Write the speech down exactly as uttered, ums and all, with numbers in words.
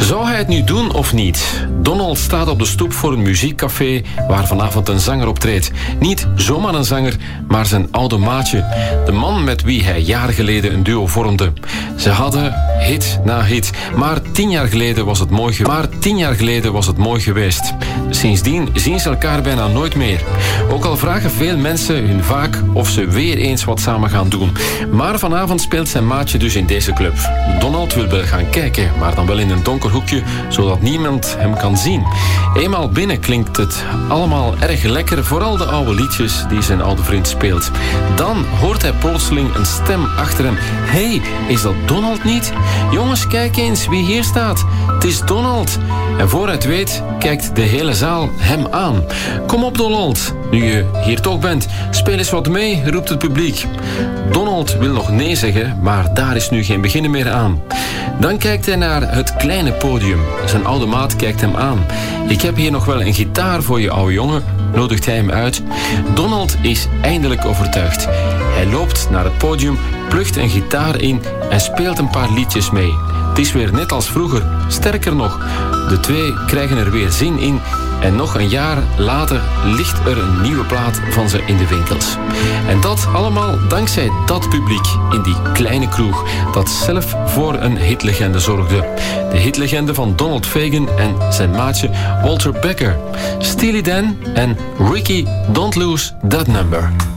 Zou hij het nu doen of niet? Donald staat op de stoep voor een muziekcafé waar vanavond een zanger optreedt. Niet zomaar een zanger, maar zijn oude maatje. De man met wie hij jaren geleden een duo vormde. Ze hadden hit na hit, maar tien jaar geleden was het mooi, ge- maar tien jaar geleden was het mooi geweest. Sindsdien zien ze elkaar bijna nooit meer. Ook al vragen veel mensen hun vaak of ze weer eens wat samen gaan doen. Maar vanavond speelt zijn maatje dus in deze club. Donald wil wel gaan kijken, maar dan wel in een donker hoekje, zodat niemand hem kan zien. Eenmaal binnen klinkt het allemaal erg lekker, vooral de oude liedjes die zijn oude vriend speelt. Dan hoort hij plotseling een stem achter hem. Hé, hey, is dat Donald niet? Jongens, kijk eens wie hier staat. Het is Donald. En voor hij het weet, kijkt de hele zaal hem aan. Kom op, Donald. Nu je hier toch bent, speel eens wat mee, roept het publiek. Donald wil nog nee zeggen, maar daar is nu geen beginnen meer aan. Dan kijkt hij naar het kleine podium. Zijn oude maat kijkt hem aan. Ik heb hier nog wel een gitaar voor je, oude jongen, nodigt hij hem uit. Donald is eindelijk overtuigd. Hij loopt naar het podium, plukt een gitaar in en speelt een paar liedjes mee. Het is weer net als vroeger, sterker nog. De twee krijgen er weer zin in en nog een jaar later ligt er een nieuwe plaat van ze in de winkels. En dat allemaal dankzij dat publiek in die kleine kroeg dat zelf voor een hitlegende zorgde. De hitlegende van Donald Fagen en zijn maatje Walter Becker. Steely Dan en Ricky Don't Lose That Number.